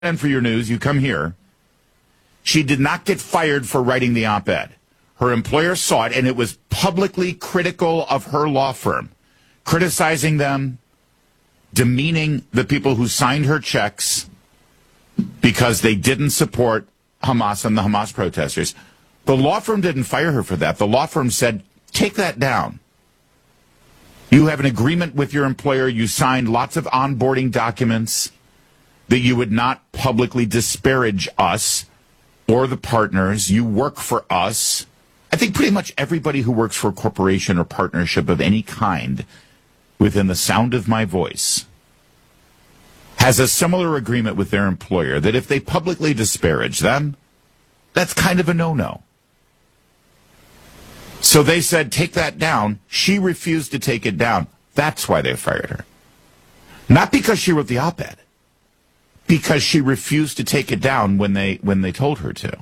And for your news, you come here. She did not get fired for writing the op-ed. Her employer saw it, and it was publicly critical of her law firm, criticizing them, demeaning the people who signed her checks because they didn't support Hamas and the Hamas protesters. The law firm didn't fire her for that. The law firm said, take that down. You have an agreement with your employer. You signed lots of onboarding documents that you would not publicly disparage us or the partners. You work for us. I think pretty much everybody who works for a corporation or partnership of any kind within the sound of my voice has a similar agreement with their employer that if they publicly disparage them, that's kind of a no-no. So they said, take that down. She refused to take it down. That's why they fired her. Not because she wrote the op-ed. Because she refused to take it down when they told her to.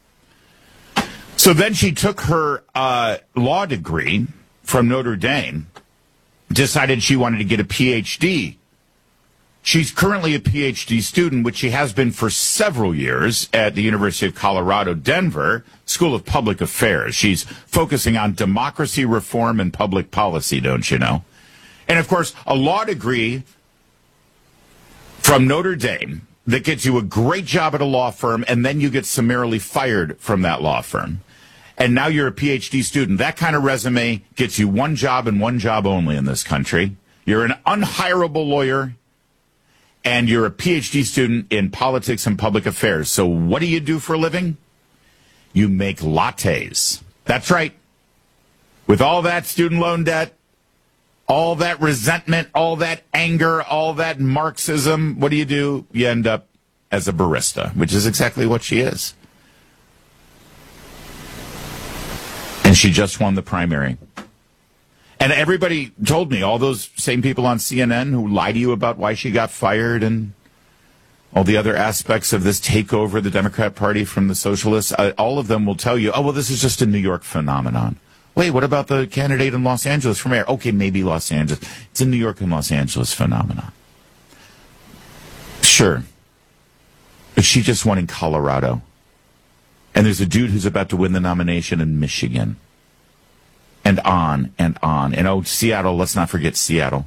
So then she took her law degree from Notre Dame, decided she wanted to get a PhD. She's currently a PhD student, which she has been for several years at the University of Colorado, Denver, School of Public Affairs. She's focusing on democracy reform and public policy, don't you know? And, of course, a law degree from Notre Dame that gets you a great job at a law firm, and then you get summarily fired from that law firm. And now you're a PhD student. That kind of resume gets you one job and one job only in this country. You're an unhirable lawyer, and you're a PhD student in politics and public affairs. So what do you do for a living? You make lattes. That's right. With all that student loan debt, all that resentment, all that anger, all that Marxism, what do? You end up as a barista, which is exactly what she is. And she just won the primary. And everybody told me, all those same people on CNN who lie to you about why she got fired and all the other aspects of this takeover of the Democrat Party from the socialists, all of them will tell you, oh, well, this is just a New York phenomenon. Wait, what about the candidate in Los Angeles for mayor? Okay, maybe Los Angeles. It's a New York and Los Angeles phenomenon. Sure. But she just won in Colorado. And there's a dude who's about to win the nomination in Michigan. And on and on. And oh, Seattle, let's not forget Seattle.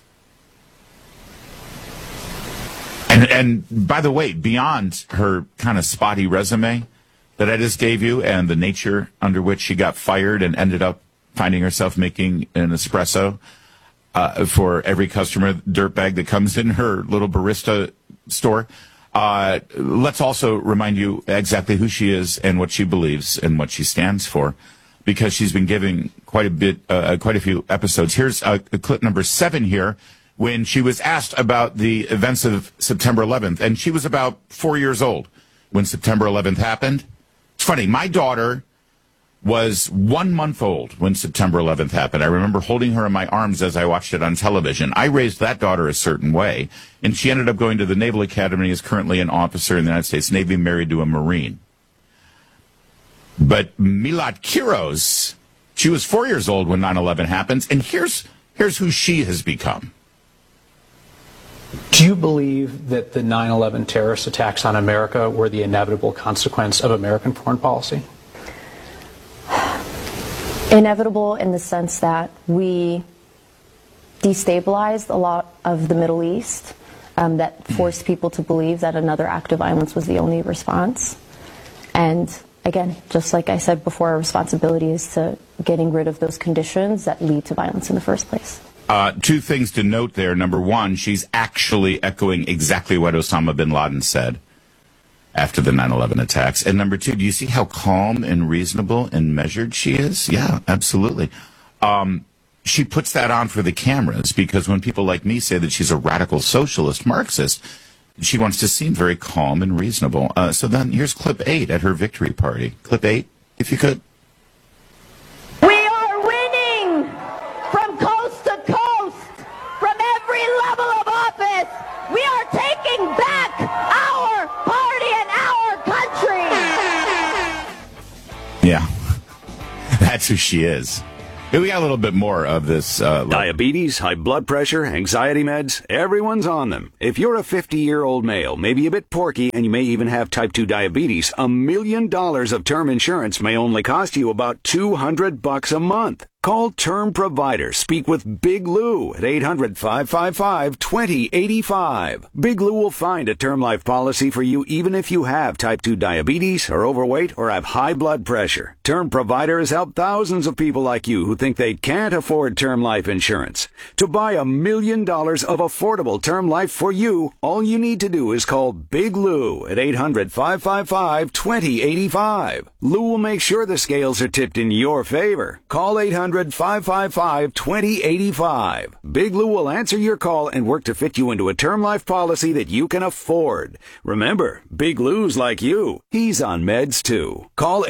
And by the way, beyond her kind of spotty resume that I just gave you and the nature under which she got fired and ended up finding herself making an espresso for every customer dirtbag that comes in her little barista store, let's also remind you exactly who she is and what she believes and what she stands for, because she's been giving quite a few episodes. Here's clip number 7 here, when she was asked about the events of September 11th, and she was about 4 years old when September 11th happened. It's funny, my daughter was 1 month old when September 11th happened. I remember holding her in my arms as I watched it on television. I raised that daughter a certain way, and she ended up going to the Naval Academy, is currently an officer in the United States Navy, married to a Marine. But Milat Kiros, she was 4 years old when 9/11 happens, and here's who she has become. Do you believe that the 9/11 terrorist attacks on America were the inevitable consequence of American foreign policy? Inevitable in the sense that we destabilized a lot of the Middle East, that forced people to believe that another act of violence was the only response. And again, just like I said before, our responsibility is to getting rid of those conditions that lead to violence in the first place. 2 things to note there. Number 1, she's actually echoing exactly what Osama bin Laden said after the 9/11 attacks. And number 2, do you see how calm and reasonable and measured she is? Yeah, absolutely. She puts that on for the cameras because when people like me say that she's a radical socialist Marxist, she wants to seem very calm and reasonable. So then here's clip 8 at her victory party. Clip 8, if you could. We are winning from coast to coast, from every level of office. We are taking back our party and our country. Yeah, that's who she is. Hey, we got a little bit more of this. Diabetes, high blood pressure, anxiety meds, everyone's on them. If you're a 50-year-old male, maybe a bit porky, and you may even have type 2 diabetes, $1 million of term insurance may only cost you about $200 a month. Call Term Provider. Speak with Big Lou at 800-555-2085. Big Lou will find a term life policy for you even if you have type 2 diabetes, are overweight, or have high blood pressure. Term Provider has helped thousands of people like you who think they can't afford term life insurance. To buy $1 million of affordable term life for you, all you need to do is call Big Lou at 800-555-2085. Lou will make sure the scales are tipped in your favor. Call 800-555-2085. Big Lou will answer your call and work to fit you into a term life policy that you can afford. Remember, Big Lou's like you. He's on meds too. Call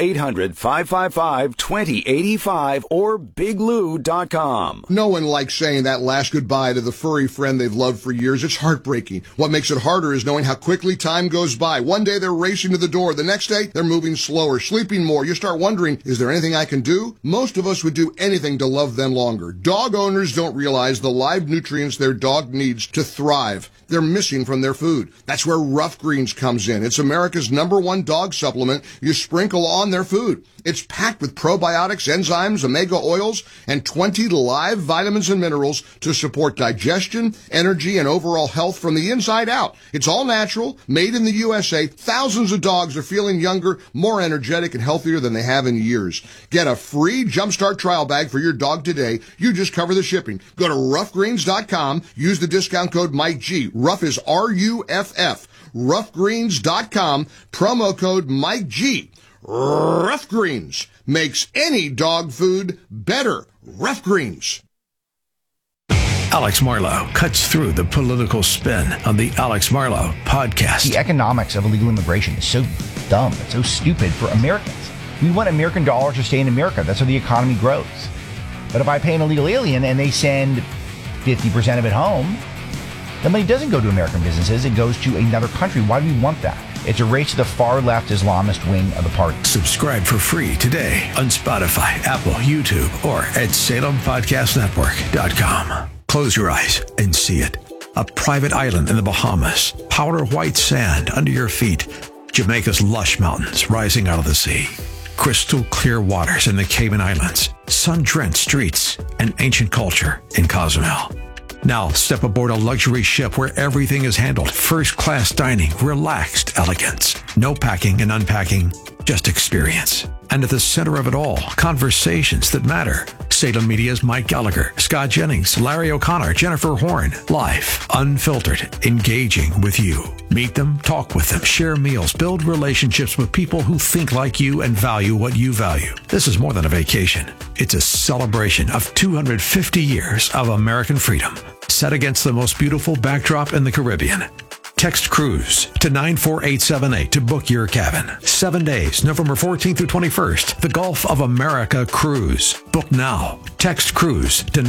800-555-2085 or biglou.com. No one likes saying that last goodbye to the furry friend they've loved for years. It's heartbreaking. What makes it harder is knowing how quickly time goes by. One day they're racing to the door. The next day they're moving slower, sleeping more. You start wondering, is there anything I can do? Most of us would do anything to love them longer. Dog owners don't realize the live nutrients their dog needs to thrive. They're missing from their food. That's where Rough Greens comes in. It's America's #1 dog supplement you sprinkle on their food. It's packed with probiotics, enzymes, omega oils, and 20 live vitamins and minerals to support digestion, energy, and overall health from the inside out. It's all natural, made in the USA. Thousands of dogs are feeling younger, more energetic, and healthier than they have in years. Get a free Jumpstart trial bag for your dog today. You just cover the shipping. Go to roughgreens.com. Use the discount code MikeG. Rough is R-U-F-F. Roughgreens.com. Promo code MikeG. Rough Greens makes any dog food better. Rough Greens. Alex Marlow cuts through the political spin on the Alex Marlow podcast. The economics of illegal immigration is so dumb. It's so stupid for Americans. We want American dollars to stay in America. That's how the economy grows. But if I pay an illegal alien and they send 50% of it home, the money doesn't go to American businesses. It goes to another country. Why do we want that? It's a race to the far-left Islamist wing of the party. Subscribe for free today on Spotify, Apple, YouTube, or at SalemPodcastNetwork.com. Close your eyes and see it. A private island in the Bahamas, powder white sand under your feet, Jamaica's lush mountains rising out of the sea, crystal clear waters in the Cayman Islands, sun-drenched streets, and ancient culture in Cozumel. Now step aboard a luxury ship where everything is handled. First-class dining, relaxed elegance. No packing and unpacking, just experience. And at the center of it all, conversations that matter. Salem Media's Mike Gallagher, Scott Jennings, Larry O'Connor, Jennifer Horn. Live, unfiltered, engaging with you. Meet them, talk with them, share meals, build relationships with people who think like you and value what you value. This is more than a vacation. It's a celebration of 250 years of American freedom, set against the most beautiful backdrop in the Caribbean. Text Cruise to 94878 to book your cabin. 7 days, November 14th through 21st. The Gulf of America Cruise. Book now. Text Cruise to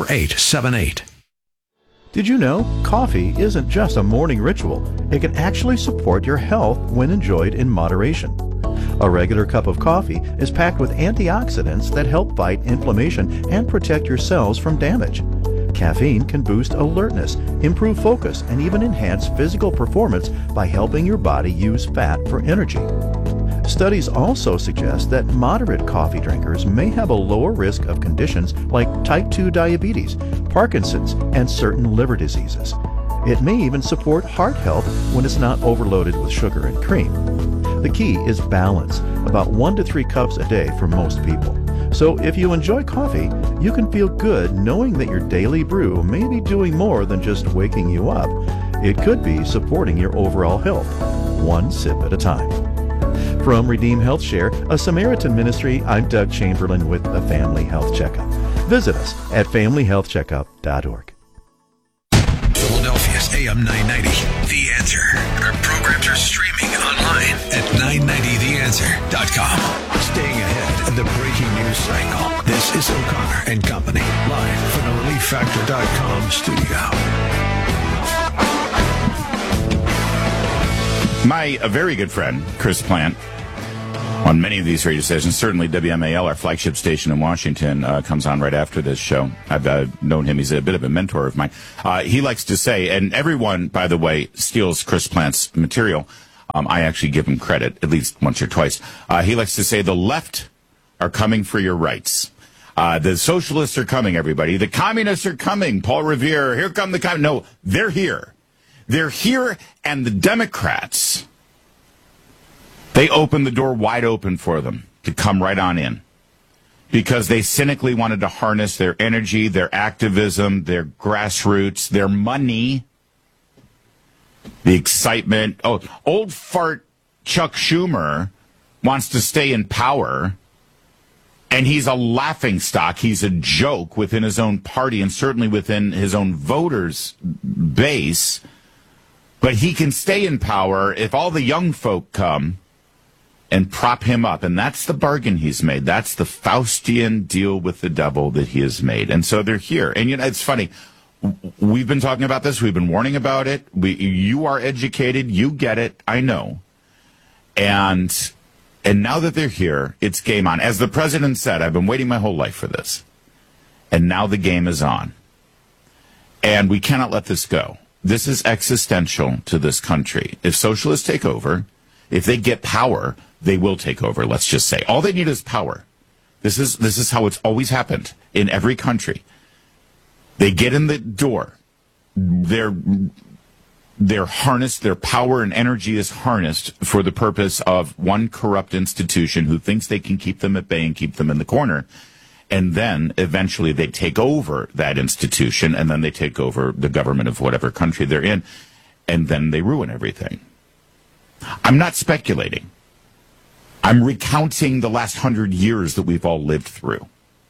94878. Did you know coffee isn't just a morning ritual? It can actually support your health when enjoyed in moderation. A regular cup of coffee is packed with antioxidants that help fight inflammation and protect your cells from damage. Caffeine can boost alertness, improve focus, and even enhance physical performance by helping your body use fat for energy. Studies also suggest that moderate coffee drinkers may have a lower risk of conditions like type 2 diabetes, Parkinson's, and certain liver diseases. It may even support heart health when it's not overloaded with sugar and cream. The key is balance, about 1 to 3 cups a day for most people. So if you enjoy coffee, you can feel good knowing that your daily brew may be doing more than just waking you up. It could be supporting your overall health, one sip at a time. From Redeem Health Share, a Samaritan ministry, I'm Doug Chamberlain with the Family Health Checkup. Visit us at familyhealthcheckup.org. Philadelphia's AM 990, The Answer. Our programs are streaming online at 990theanswer.com. Staying ahead of the breaking news cycle. This is O'Connor and Company, live from the ReliefFactor.com studio. My very good friend, Chris Plant, on many of these radio stations. Certainly WMAL, our flagship station in Washington, comes on right after this show. I've known him. He's a bit of a mentor of mine. He likes to say, and everyone, by the way, steals Chris Plant's material. I actually give him credit at least once or twice. He likes to say the left are coming for your rights. The socialists are coming, everybody. The communists are coming. Paul Revere, here come the communists. No, they're here. They're here, and the Democrats, they opened the door wide open for them to come right on in because they cynically wanted to harness their energy, their activism, their grassroots, their money, the excitement. Oh, old fart Chuck Schumer wants to stay in power, and he's a laughingstock. He's a joke within his own party and certainly within his own voters' base. But he can stay in power if all the young folk come and prop him up. And that's the bargain he's made. That's the Faustian deal with the devil that he has made. And so they're here. And, you know, it's funny. We've been talking about this. We've been warning about it. You are educated. You get it. I know. And now that they're here, it's game on. As the president said, I've been waiting my whole life for this. And now the game is on. And we cannot let this go. This is existential to this country. If socialists take over, if they get power, they will take over, let's just say. All they need is power. This is how it's always happened in every country. They get in the door. They're harnessed, their power and energy is harnessed for the purpose of one corrupt institution who thinks they can keep them at bay and keep them in the corner. And then eventually they take over that institution, and then they take over the government of whatever country they're in, and then they ruin everything. I'm not speculating. I'm recounting the last 100 years that we've all lived through.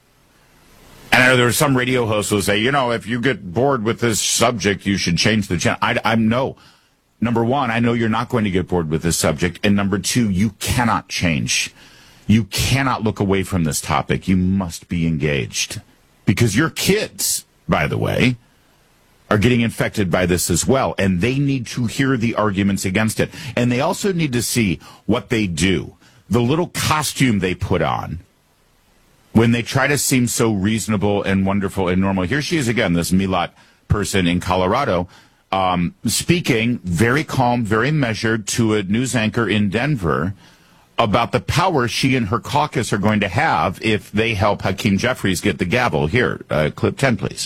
And I know there are some radio hosts who say, you know, if you get bored with this subject, you should change the channel. I'm no. Number one, I know you're not going to get bored with this subject. And number two, you cannot change. You cannot look away from this topic. You must be engaged. Because your kids, by the way, are getting infected by this as well. And they need to hear the arguments against it. And they also need to see what they do. The little costume they put on when they try to seem so reasonable and wonderful and normal. Here she is again, this Milat person in Colorado, speaking very calm, very measured to a news anchor in Denver about the power she and her caucus are going to have if they help Hakeem Jeffries get the gavel. Here, clip 10, please.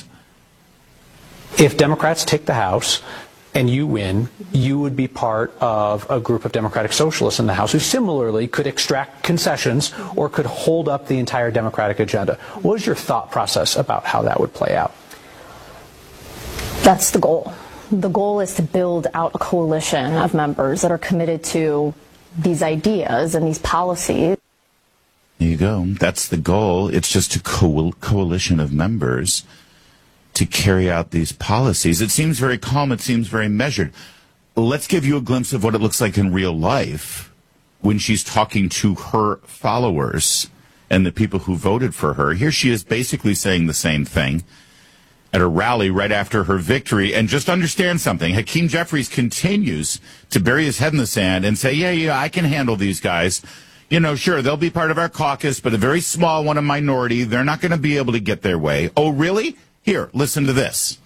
If Democrats take the House and you win, you would be part of a group of Democratic socialists in the House who similarly could extract concessions or could hold up the entire Democratic agenda. What is your thought process about how that would play out? That's the goal. The goal is to build out a coalition of members that are committed to these ideas and these policies. There you go. That's the goal. It's just a coalition of members to carry out these policies. It seems very calm. It seems very measured. Let's give you a glimpse of what it looks like in real life when she's talking to her followers and the people who voted for her. Here she is basically saying the same thing at a rally right after her victory. And just understand something. Hakeem Jeffries continues to bury his head in the sand and say, yeah, I can handle these guys. You know, sure, they'll be part of our caucus, but a very small one, a minority. They're not going to be able to get their way. Oh, really? Here, listen to this.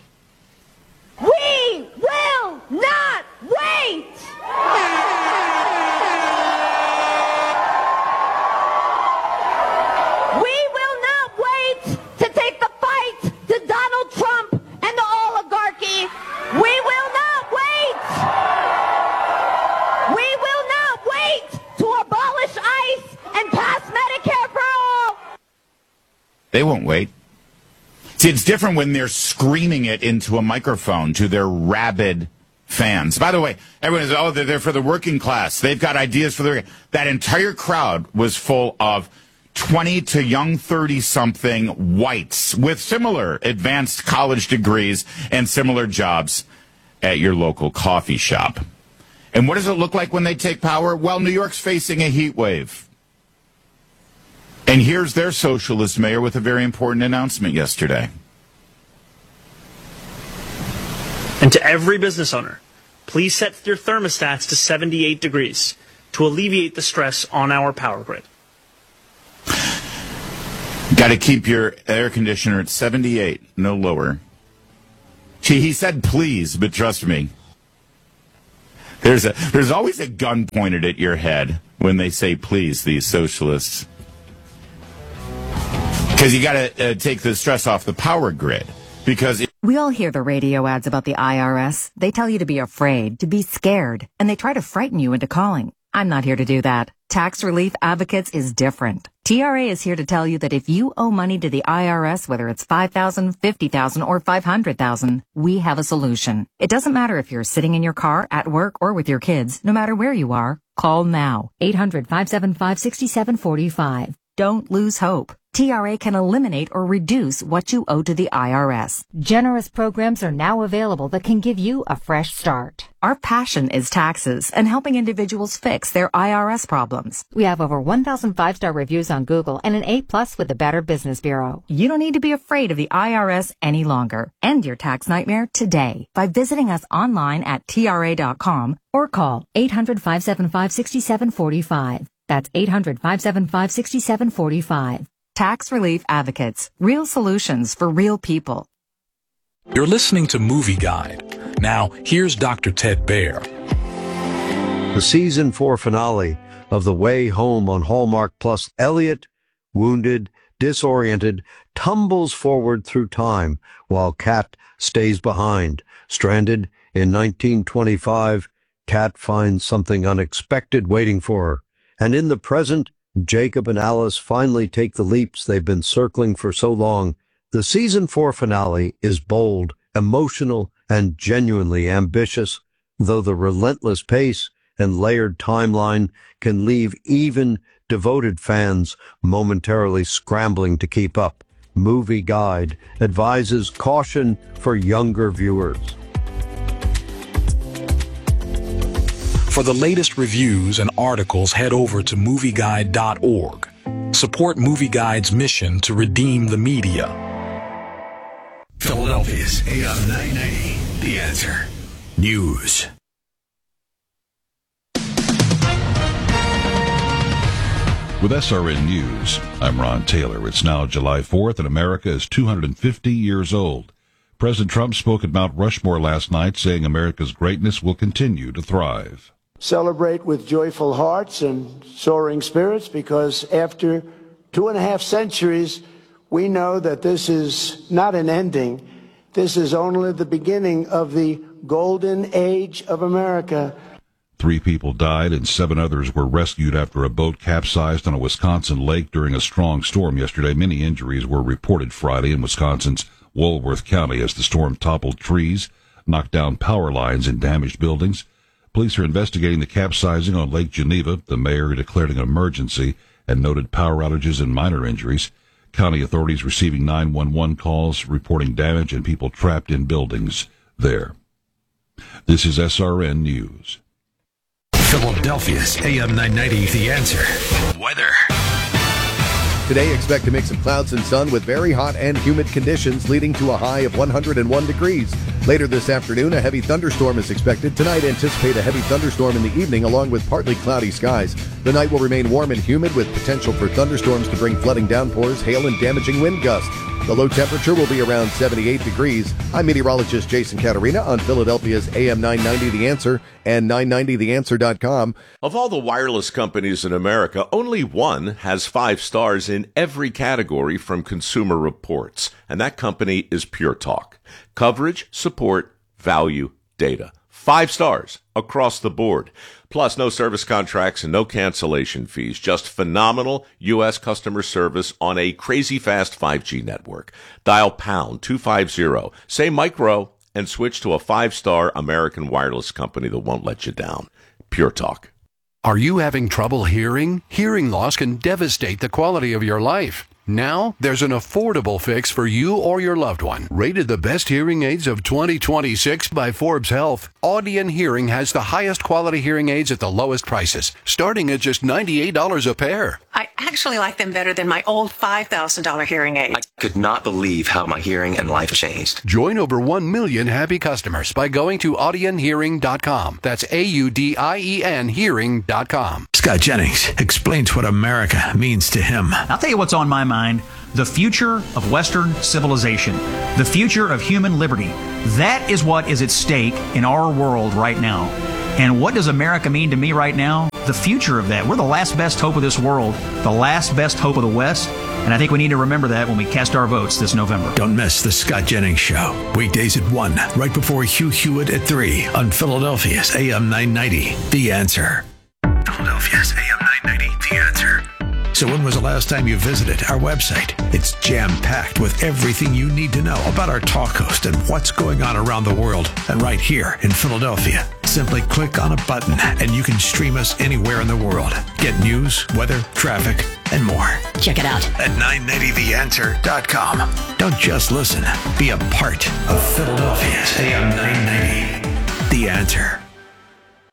We will not wait! We will not wait to take the fight to Donald Trump and the oligarchy. We will not wait! We will not wait to abolish ICE and pass Medicare for all! They won't wait. See, it's different when they're screaming it into a microphone to their rabid fans. By the way, everyone is, oh, they're for the working class. They've got ideas for the... That entire crowd was full of 20 to young 30-something whites with similar advanced college degrees and similar jobs at your local coffee shop. And what does it look like when they take power? Well, New York's facing a heat wave. And here's their socialist mayor with a very important announcement yesterday. And to every business owner, please set your thermostats to 78 degrees. to alleviate the stress on our power grid. Got to keep your air conditioner at 78, no lower. Gee, he said please, but trust me. There's always a gun pointed at your head when they say please, these socialists. Because you got to take the stress off the power grid. Because we all hear the radio ads about the IRS. They tell you to be afraid, to be scared, and they try to frighten you into calling. I'm not here to do that. Tax Relief Advocates is different. TRA is here to tell you that if you owe money to the IRS, whether it's $5,000, $50,000, or $500,000, we have a solution. It doesn't matter if you're sitting in your car, at work, or with your kids. No matter where you are, call now. 800-575-6745. Don't lose hope. TRA can eliminate or reduce what you owe to the IRS. Generous programs are now available that can give you a fresh start. Our passion is taxes and helping individuals fix their IRS problems. We have over 1,000 5-star reviews on Google and an A+ with the Better Business Bureau. You don't need to be afraid of the IRS any longer. End your tax nightmare today by visiting us online at TRA.com or call 800-575-6745. That's 800-575-6745. Tax Relief Advocates. Real solutions for real people. You're listening to Movie Guide. Now, here's Dr. Ted Baer. The season 4 finale of The Way Home on Hallmark Plus. Elliot, wounded, disoriented, tumbles forward through time while Kat stays behind. Stranded in 1925, Kat finds something unexpected waiting for her. And in the present, Jacob and Alice finally take the leaps they've been circling for so long. The season 4 finale is bold, emotional, and genuinely ambitious, though the relentless pace and layered timeline can leave even devoted fans momentarily scrambling to keep up. Movie Guide advises caution for younger viewers. For the latest reviews and articles, head over to movieguide.org. Support Movie Guide's mission to redeem the media. Philadelphia's AM 990, The Answer. News. With SRN News, I'm Ron Taylor. It's now July 4th, and America is 250 years old. President Trump spoke at Mount Rushmore last night, saying America's greatness will continue to thrive. Celebrate with joyful hearts and soaring spirits, because after 2.5 centuries, we know that this is not an ending. This is only the beginning of the golden age of America. 3 people died and 7 others were rescued after a boat capsized on a Wisconsin lake during a strong storm yesterday. Many injuries were reported Friday in Wisconsin's Walworth County as the storm toppled trees, knocked down power lines, and damaged buildings. Police are investigating the capsizing on Lake Geneva. The mayor declared an emergency and noted power outages and minor injuries. County authorities receiving 911 calls reporting damage and people trapped in buildings there. This is SRN News. Philadelphia's AM 990, The Answer. Weather. Today, expect a mix of clouds and sun with very hot and humid conditions, leading to a high of 101 degrees. Later this afternoon, a heavy thunderstorm is expected. Tonight, anticipate a heavy thunderstorm in the evening, along with partly cloudy skies. The night will remain warm and humid, with potential for thunderstorms to bring flooding downpours, hail, and damaging wind gusts. The low temperature will be around 78 degrees. I'm meteorologist Jason Caterina on Philadelphia's AM 990 The Answer and 990theanswer.com. Of all the wireless companies in America, only one has 5 stars in every category from Consumer Reports, and that company is Pure Talk. Coverage, support, value, data. 5 stars across the board. Plus, no service contracts and no cancellation fees. Just phenomenal U.S. customer service on a crazy fast 5G network. Dial pound 250, say micro, and switch to a 5-star American wireless company that won't let you down. Pure Talk. Are you having trouble hearing? Hearing loss can devastate the quality of your life. Now, there's an affordable fix for you or your loved one. Rated the best hearing aids of 2026 by Forbes Health, Audion Hearing has the highest quality hearing aids at the lowest prices, starting at just $98 a pair. I actually like them better than my old $5,000 hearing aid. I could not believe how my hearing and life changed. Join over 1 million happy customers by going to audionhearing.com. That's AUDIEN hearing.com. Scott Jennings explains what America means to him. I'll tell you what's on my mind. The future of Western civilization. The future of human liberty. That is what is at stake in our world right now. And what does America mean to me right now? The future of that. We're the last best hope of this world. The last best hope of the West. And I think we need to remember that when we cast our votes this November. Don't miss the Scott Jennings Show. Weekdays at 1, right before Hugh Hewitt at 3 on Philadelphia's AM 990. The Answer. Philadelphia's AM 990. The Answer. So when was the last time you visited our website? It's jam-packed with everything you need to know about our talk host and what's going on around the world and right here in Philadelphia. Simply click on a button and you can stream us anywhere in the world. Get news, weather, traffic, and more. Check it out at 990theanswer.com. Don't just listen. Be a part of Philadelphia's AM 990. The Answer.